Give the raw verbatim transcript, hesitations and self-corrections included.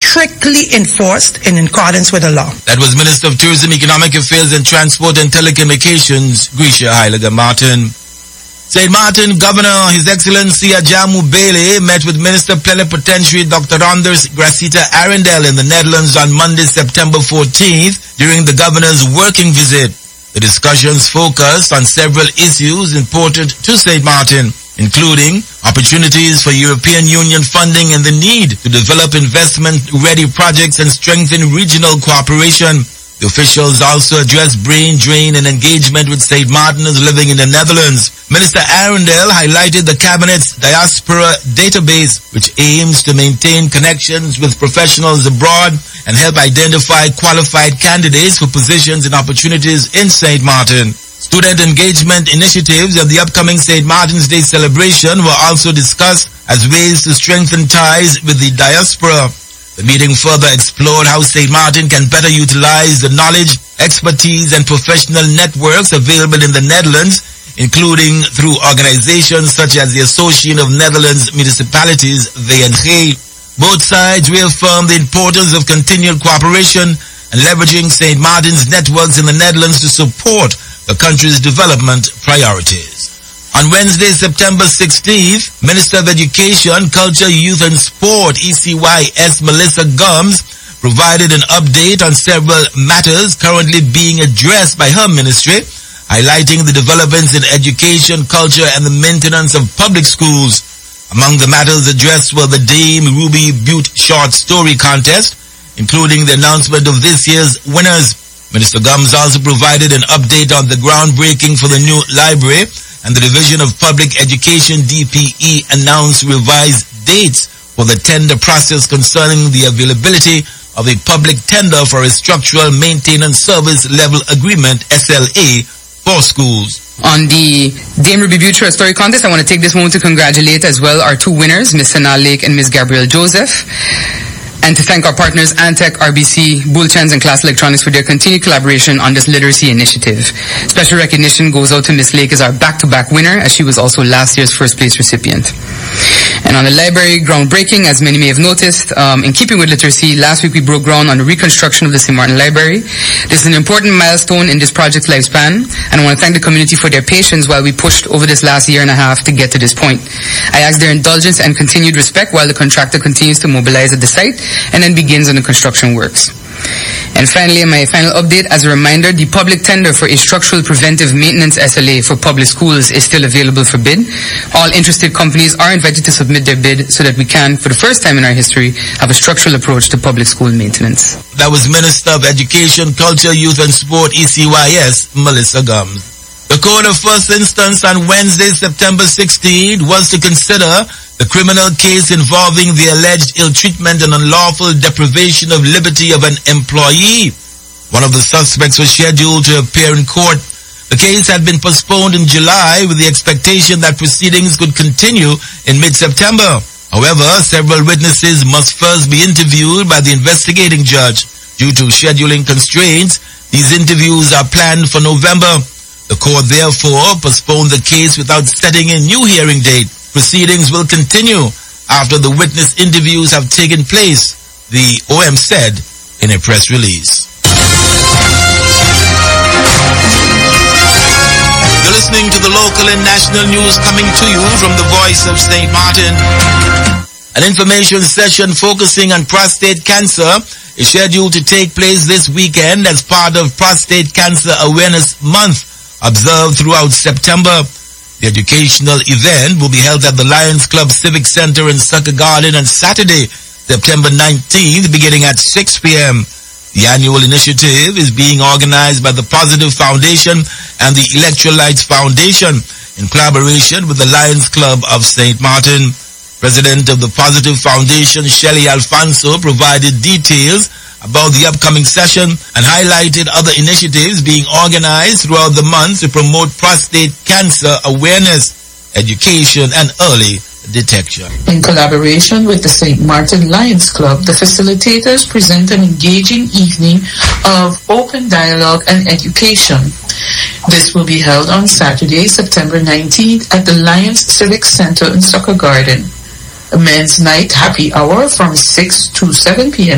strictly enforced in accordance with the law. That was Minister of Tourism, Economic Affairs and Transport and Telecommunications, Grisha Heilige Martin. Saint Martin Governor, His Excellency Ajamu Bele, met with Minister Plenipotentiary Doctor Anders Gracita Arendel in the Netherlands on Monday, September fourteenth, during the Governor's working visit. The discussions focused on several issues important to Saint Martin, including opportunities for European Union funding and the need to develop investment-ready projects and strengthen regional cooperation. The officials also addressed brain drain and engagement with Saint Martiners living in the Netherlands. Minister Arendel highlighted the Cabinet's diaspora database, which aims to maintain connections with professionals abroad and help identify qualified candidates for positions and opportunities in Saint Martin. Student engagement initiatives and the upcoming Saint Martin's Day celebration were also discussed as ways to strengthen ties with the diaspora. The meeting further explored how Saint Martin can better utilize the knowledge, expertise, and professional networks available in the Netherlands, including through organizations such as the Association of Netherlands Municipalities, V N G. Both sides reaffirmed the importance of continued cooperation and leveraging Saint Martin's networks in the Netherlands to support the country's development priorities. On Wednesday, September sixteenth, Minister of Education, Culture, Youth and Sport, E C Y S, Melissa Gums, provided an update on several matters currently being addressed by her ministry, highlighting the developments in education, culture and the maintenance of public schools. Among the matters addressed were the Dame Ruby Butte Short Story Contest, including the announcement of this year's winners. Minister Gums also provided an update on the groundbreaking for the new library, and the Division of Public Education, D P E, announced revised dates for the tender process concerning the availability of a public tender for a structural maintenance service level agreement, S L A, for schools. On the Dame Ruby Butte Short Story Contest, I want to take this moment to congratulate as well our two winners, Miz Sanaa Lake and Miz Gabrielle Joseph, and to thank our partners Antec, R B C, Bullchans and Class Electronics for their continued collaboration on this literacy initiative. Special recognition goes out to Miss Lake as our back-to-back winner, as she was also last year's first place recipient. And on the library groundbreaking, as many may have noticed, um, in keeping with literacy, last week we broke ground on the reconstruction of the Saint Martin Library. This is an important milestone in this project's lifespan, and I want to thank the community for their patience while we pushed over this last year and a half to get to this point. I ask their indulgence and continued respect while the contractor continues to mobilize at the site and then begins on the construction works. And finally, my final update, as a reminder, the public tender for a structural preventive maintenance S L A for public schools is still available for bid. All interested companies are invited to submit their bid so that we can, for the first time in our history, have a structural approach to public school maintenance. That was Minister of Education, Culture, Youth and Sport, E C Y S, Melissa Gums. The court of first instance on Wednesday, September sixteenth, was to consider the criminal case involving the alleged ill-treatment and unlawful deprivation of liberty of an employee. One of the suspects was scheduled to appear in court. The case had been postponed in July with the expectation that proceedings could continue in mid-September. However, several witnesses must first be interviewed by the investigating judge. Due to scheduling constraints, these interviews are planned for November. The court therefore postponed the case without setting a new hearing date. Proceedings will continue after the witness interviews have taken place, the O M said in a press release. You're listening to the local and national news coming to you from the voice of Saint Martin. An information session focusing on prostate cancer is scheduled to take place this weekend as part of Prostate Cancer Awareness Month, observed throughout September. The educational event will be held at the Lions Club Civic Center in Sucker Garden on Saturday, September nineteenth, beginning at six p.m. The annual initiative is being organized by the Positive Foundation and the Electrolytes Foundation in collaboration with the Lions Club of Saint Martin. President of the Positive Foundation, Shelley Alfonso, provided details about the upcoming session and highlighted other initiatives being organized throughout the month to promote prostate cancer awareness, education, and early detection. In collaboration with the Saint Martin Lions Club, the facilitators present an engaging evening of open dialogue and education. This will be held on Saturday, September nineteenth at the Lions Civic Center in Sucker Garden. A men's night happy hour from six to seven p.m.